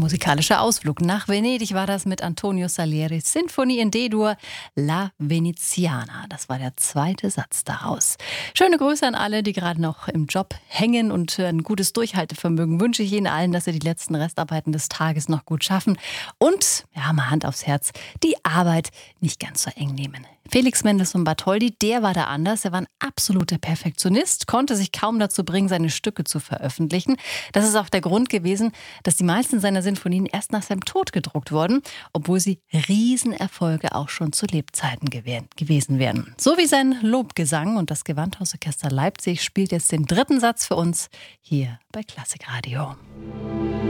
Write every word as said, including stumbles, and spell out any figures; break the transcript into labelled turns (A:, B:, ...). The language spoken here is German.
A: musikalischer Ausflug nach Venedig war das mit Antonio Salieri's Sinfonie in D-Dur, La Veneziana. Das war der zweite Satz daraus. Schöne Grüße an alle, die gerade noch im Job hängen, und ein gutes Durchhaltevermögen wünsche ich Ihnen allen, dass Sie die letzten Restarbeiten des Tages noch gut schaffen und, ja, mal Hand aufs Herz, die Arbeit nicht ganz so eng nehmen. Felix Mendelssohn Bartholdy, der war da anders. Er war ein absoluter Perfektionist, konnte sich kaum dazu bringen, seine Stücke zu veröffentlichen. Das ist auch der Grund gewesen, dass die meisten seiner Sinfonien erst nach seinem Tod gedruckt wurden, obwohl sie Riesenerfolge auch schon zu Lebzeiten gewähren, gewesen wären. So wie sein Lobgesang, und das Gewandhausorchester Leipzig spielt jetzt den dritten Satz für uns hier bei Klassikradio.